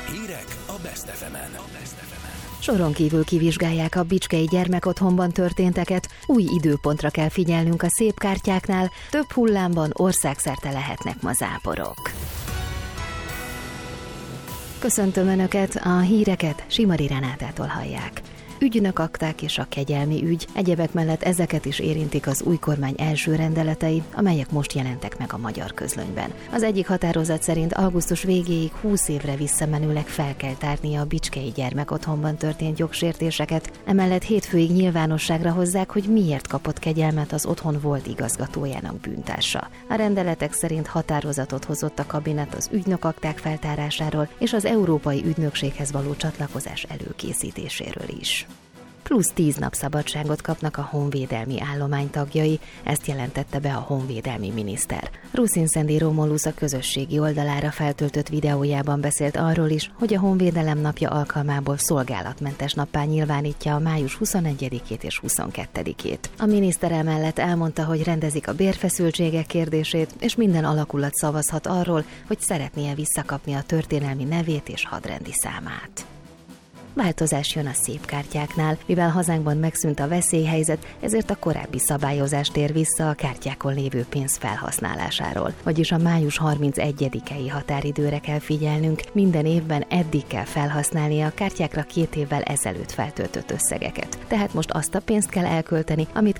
Hírek a Best FM-en. Soron kívül kivizsgálják a bicskei gyermekotthonban történteket, új időpontra kell figyelnünk a szép kártyáknál, több hullámban országszerte lehetnek ma záporok. Köszöntöm Önöket, a híreket Simari Renátától hallják. Ügynökakták és a kegyelmi ügy, egyebek mellett ezeket is érintik az új kormány első rendeletei, amelyek most jelentek meg a Magyar Közlönyben. Az egyik határozat szerint augusztus végéig 20 évre visszamenőleg fel kell tárnia a bicskei gyermekotthonban történt jogsértéseket, emellett hétfőig nyilvánosságra hozzák, hogy miért kapott kegyelmet az otthon volt igazgatójának bűntársa. A rendeletek szerint határozatot hozott a kabinet az ügynökakták feltárásáról és az Európai Ügynökséghez való csatlakozás előkészítéséről is. Plusz 10 nap szabadságot kapnak a honvédelmi állomány tagjai, ezt jelentette be a honvédelmi miniszter. Ruszin Szendi Romulus a közösségi oldalára feltöltött videójában beszélt arról is, hogy a Honvédelem napja alkalmából szolgálatmentes nappá nyilvánítja a május 21-ét és 22-ét. A miniszter emellett elmondta, hogy rendezik a bérfeszültségek kérdését, és minden alakulat szavazhat arról, hogy szeretné-e visszakapni a történelmi nevét és hadrendi számát. Változás jön a szép kártyáknál, mivel hazánkban megszűnt a veszélyhelyzet, ezért a korábbi szabályozás tér vissza a kártyákon lévő pénz felhasználásáról. Vagyis a május 31-i határidőre kell figyelnünk, minden évben eddig kell felhasználni a kártyákra 2 évvel ezelőtt feltöltött összegeket. Tehát most azt a pénzt kell elkölteni, amit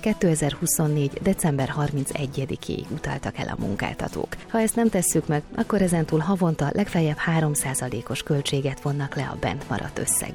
2024. december 31-ig utaltak el a munkáltatók. Ha ezt nem tesszük meg, akkor ezentúl havonta legfeljebb 3%-os költséget vonnak le a bent maradt összegből.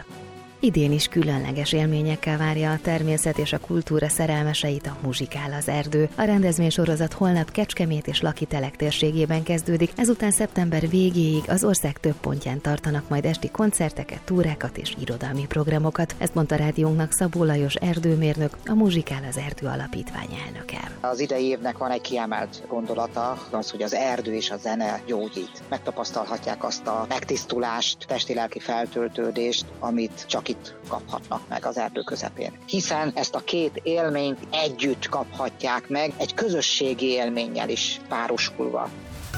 Idén is különleges élményekkel várja a természet és a kultúra szerelmeseit a Muzsikál az erdő. A rendezvénysorozat holnap Kecskemét és Lakitelek térségében kezdődik, ezután szeptember végéig az ország több pontján tartanak majd esti koncerteket, túrákat és irodalmi programokat. Ezt mondta rádiónknak Szabó Lajos erdőmérnök, a Muzsikál az erdő alapítvány elnöke. Az idei évnek van egy kiemelt gondolata, az, hogy az erdő és a zene gyógyít. Megtapasztalhatják azt a megtisztulást, testi-lelki feltöltődést, amit csak itt kaphatnak meg az erdő közepén. Hiszen ezt a két élményt együtt kaphatják meg, egy közösségi élménnyel is párosulva.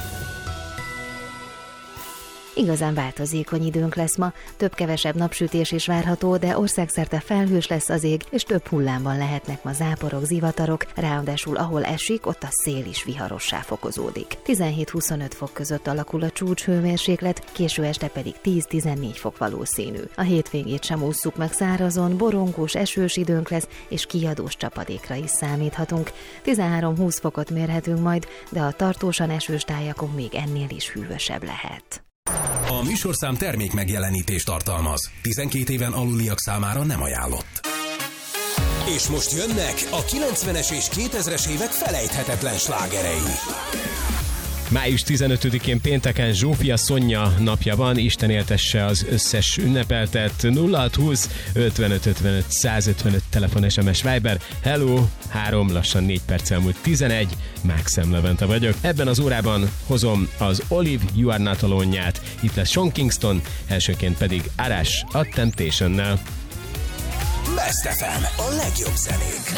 Igazán változékony időnk lesz ma, több-kevesebb napsütés is várható, de országszerte felhős lesz az ég, és több hullámban lehetnek ma záporok, zivatarok, ráadásul ahol esik, ott a szél is viharossá fokozódik. 17-25 fok között alakul a csúcshőmérséklet, késő este pedig 10-14 fok valószínű. A hétvégét sem ússzuk meg szárazon, borongós, esős időnk lesz, és kiadós csapadékra is számíthatunk. 13-20 fokot mérhetünk majd, de a tartósan esős tájakon még ennél is hűvösebb lehet. A műsorszám termék megjelenítést tartalmaz. 12 éven aluliak számára nem ajánlott. És most jönnek a 90-es és 2000-es évek felejthetetlen slágerei. Május 15-én pénteken Zsófia Szonya napja van, Isten éltesse az összes ünnepeltet. 0620 55 55 155 telefon, SMS, Viber. Hello, 3 lassan 4 perc elmúlt 11, Mákszem Levente vagyok. Ebben az órában hozom az Olive You Are Not Alone-ját, itt lesz Sean Kingston, elsőként pedig Arash a Temptation-nel. Best FM, a legjobb zenék.